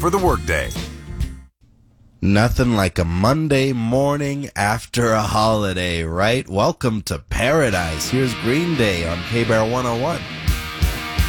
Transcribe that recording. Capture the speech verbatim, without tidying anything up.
for the workday. Nothing like a Monday morning after a holiday, right? Welcome to paradise. Here's Green Day on K-Bear one oh one.